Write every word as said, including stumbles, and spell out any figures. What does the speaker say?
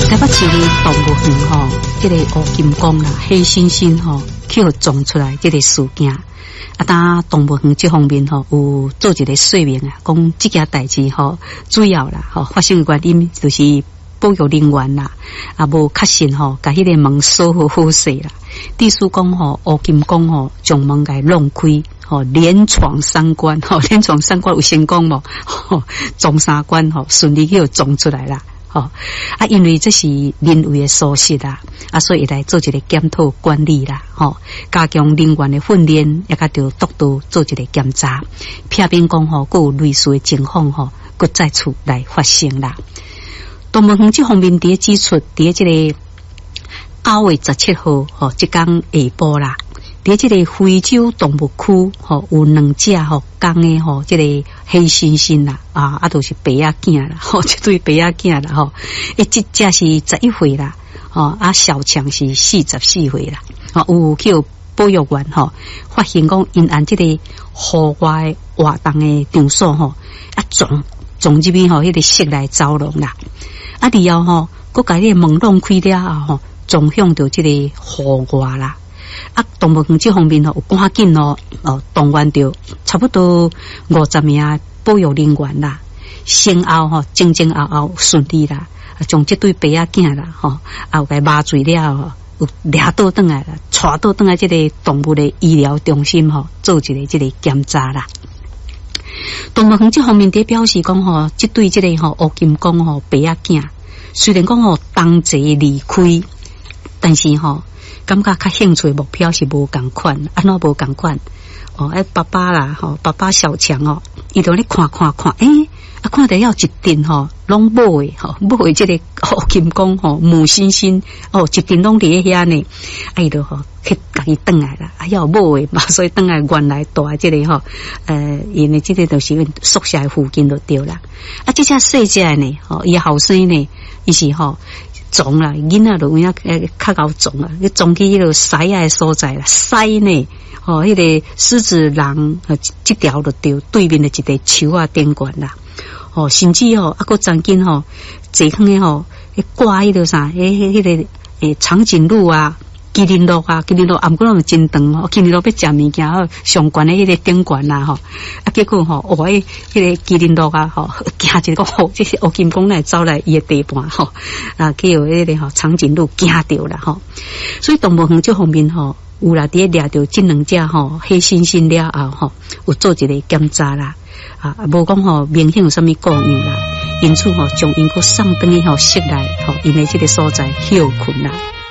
台北市的动物园吼，这个乌金刚啦、黑猩猩吼，去互撞出来这个事件。啊，当动物园这方面吼，有做一个说明啊，讲这件代志吼，主要啦吼发生的原因就是保育人员啦，啊无确实吼，甲迄个门锁好好势啦。地书讲吼，乌金刚吼将门给弄开。吼，连闯三关，吼，连闯三关有成功无？吼，撞三关吼，顺利去撞出来啦。吼，啊，因为这是人为的疏失啦，啊，所以来做一个检讨管理啦，吼，加强人员的训练，也甲着督导做一个检查。避免讲吼，各有类似的情况吼，搁再次来发生啦。动物园这方面伫指出，伫这个九月十七号，吼，即天下晡啦。伫这个非洲动物区吼，有两只吼公的吼，这个黑猩猩啦，啊，啊，都是白仔囝啦，吼，一对白仔囝啦，吼，一只只是十一岁啦，吼，啊，小强是四十四岁啦，吼，有去保育员吼，发现讲因按这个户外活动的场所吼，啊，撞撞这边吼，迄个室内走廊啦，啊，然后吼，佮甲迄个门弄开了啊，吼，撞向到这个户外啦。啊，动物园这方面吼有赶紧咯，哦，动员着差不多五十名保育人员啦，先后吼前前后后顺利啦，将这对白仔囝啦，吼，啊有甲麻醉了吼，有掠倒转来啦，带倒转来这个动物的医疗中心吼，做一个这个检查啦。动物园这方面伫表示讲吼，这对这个吼乌金刚吼白仔囝，虽然讲吼同齐离开，但是吼。感觉较兴趣目标是无共款，安怎无共款？哦，哎，爸爸啦，吼、哦，爸爸小强哦，伊就咧看看看，诶、欸，啊，看到要一阵吼，拢无诶，吼，无诶，这个乌金刚吼，母猩猩哦，一阵拢伫遐呢，啊，伊就吼去家己转来啦，啊，要无诶嘛，所以转来原来住即个吼，呃，因为即个就是宿舍附近就对啦，啊，这只细只呢，吼，伊后生呢，伊是吼。撞啦，囡仔就有影诶，较高撞啊，你撞去迄个狮仔诶所在啦，狮呢，吼、哦，迄、那个狮子人，呃，即条就对对面的一个树啊顶悬啦，哦，甚至吼、哦，啊，个曾经吼，坐康诶吼，挂迄个啥，迄迄迄个诶长颈鹿啊。麒麟鹿啊，麒麟鹿啊，毋过拢真长吼，麒麟鹿要食物件吼，上悬的迄个顶悬啦吼，啊结果吼，哇，迄迄个麒麟鹿啊吼，惊一个吼，这是乌金刚来走来伊的地盘吼，啊，去有迄个吼长颈鹿惊着啦吼，所以动物园这方面吼，有啦，伫掠着这两只吼黑猩猩了后吼，有做一个检查啦，啊，无讲吼明显有啥物故样啦，因此吼将因个送转去吼室内吼，因为这个所在休困啦。